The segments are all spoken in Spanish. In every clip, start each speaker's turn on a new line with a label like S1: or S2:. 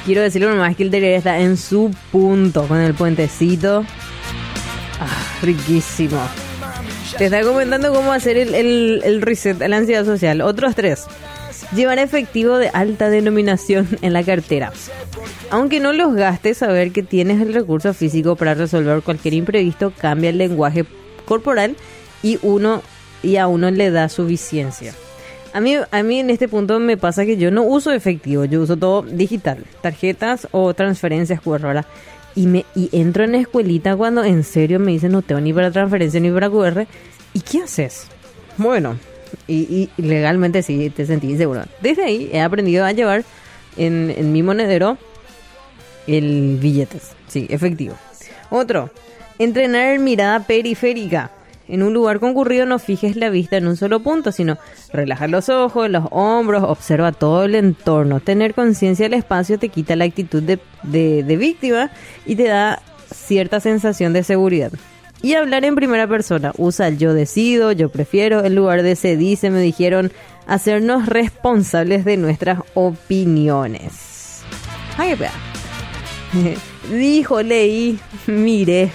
S1: quiero decirlo nomás que el Tereré está en su punto con el puentecito. Riquísimo. Te está comentando cómo hacer el reset a la ansiedad social. Otros 3. Llevar efectivo de alta denominación en la cartera. Aunque no los gastes, saber que tienes el recurso físico para resolver cualquier imprevisto cambia el lenguaje corporal y a uno le da suficiencia. A mí en este punto me pasa que yo no uso efectivo, yo uso todo digital, tarjetas o transferencias QR, ¿verdad? Y entro en la escuelita cuando en serio me dicen no tengo ni para transferencia ni para QR. ¿Y qué haces? Bueno, y legalmente sí te sentís seguro. Desde ahí he aprendido a llevar en mi monedero el billetes, sí, efectivo. Otro, entrenar mirada periférica. En un lugar concurrido no fijes la vista en un solo punto, sino relaja los ojos, los hombros, observa todo el entorno. Tener conciencia del espacio te quita la actitud de víctima y te da cierta sensación de seguridad. Y hablar en primera persona. Usa el yo decido, yo prefiero, en lugar de se dice, me dijeron, hacernos responsables de nuestras opiniones. Ay, espera. Dijo, leí, mire.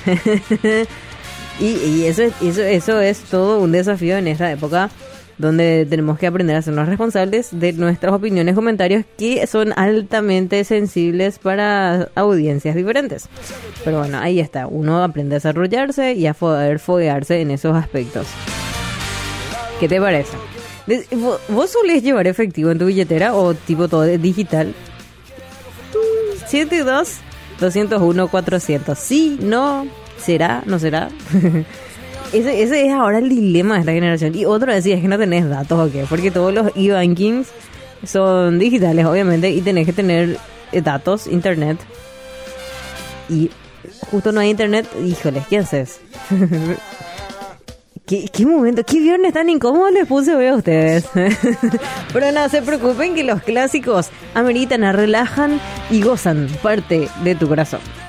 S1: Y eso es todo un desafío en esta época donde tenemos que aprender a hacernos responsables de nuestras opiniones, comentarios que son altamente sensibles para audiencias diferentes. Pero bueno, ahí está, uno aprende a desarrollarse y a poder foguearse en esos aspectos. ¿Qué te parece? ¿Vos solés llevar efectivo en tu billetera o tipo todo digital? 72-201-400. Sí, no... ¿Será? ¿No será? ese es ahora el dilema de esta generación. Y otro es que no tenés datos o qué. Porque todos los e-bankings son digitales, obviamente. Y tenés que tener datos, internet. Y justo no hay internet. Híjoles, ¿qué haces? ¿Qué momento? ¿Qué viernes tan incómodo les puse hoy a ustedes? Pero no se preocupen que los clásicos ameritan, relajan y gozan parte de tu corazón.